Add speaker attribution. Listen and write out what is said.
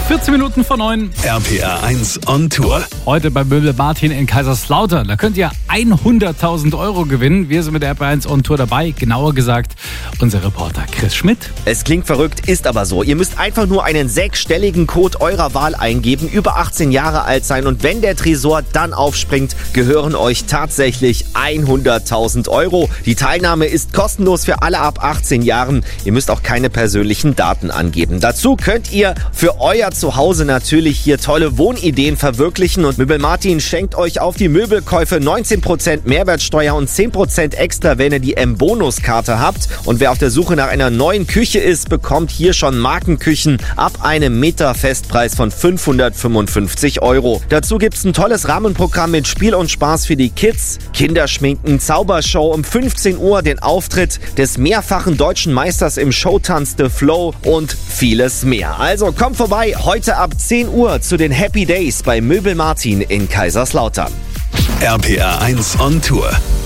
Speaker 1: 14 Minuten vor 9.
Speaker 2: RPR 1 on Tour.
Speaker 1: Heute bei Möbel Martin in Kaiserslautern. Da könnt ihr 100.000 € gewinnen. Wir sind mit der RPR 1 on Tour dabei. Genauer gesagt, unser Reporter Chris Schmidt.
Speaker 3: Es klingt verrückt, ist aber so. Ihr müsst einfach nur einen 6-stelligen Code eurer Wahl eingeben, über 18 Jahre alt sein und wenn der Tresor dann aufspringt, gehören euch tatsächlich 100.000 €. Die Teilnahme ist kostenlos für alle ab 18 Jahren. Ihr müsst auch keine persönlichen Daten angeben. Dazu könnt ihr für euer Zuhause natürlich hier tolle Wohnideen verwirklichen und Möbel Martin schenkt euch auf die Möbelkäufe 19% Mehrwertsteuer und 10% extra, wenn ihr die M-Bonus-Karte habt. Und wer auf der Suche nach einer neuen Küche ist, bekommt hier schon Markenküchen ab einem Meter-Festpreis von 555 €. Dazu gibt's ein tolles Rahmenprogramm mit Spiel und Spaß für die Kids, Kinderschminken, Zaubershow, um 15 Uhr den Auftritt des mehrfachen deutschen Meisters im Showtanz The Flow und vieles mehr. Also kommt vorbei, heute ab 10 Uhr zu den Happy Days bei Möbel Martin in Kaiserslautern.
Speaker 2: RPR 1 on Tour.